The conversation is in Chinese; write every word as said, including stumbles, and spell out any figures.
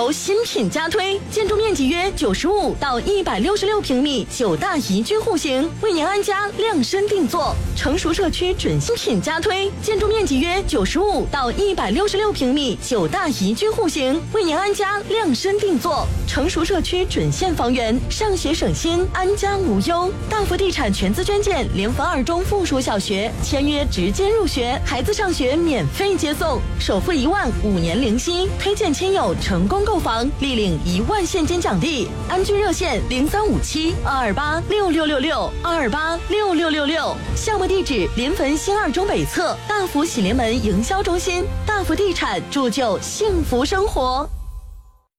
头新品加推，建筑面积约九十五到一百六十六平米，九大宜居户型，为您安家量身定做。成熟社区准新品加推，建筑面积约九十五到一百六十六平米，九大宜居户型，为您安家量身定做。成熟社区准现房源，上学省心，安家无忧。大福地产全资捐建联防二中附属小学，签约直接入学，孩子上学免费接送，首付一万，五年零息，推荐亲友成功购房，立领一万现金奖励。安居热线零三五七二二八六六六六二二八六六六六，项目地址临汾新二中北侧大福喜临门营销中心。大福地产铸就幸福生活。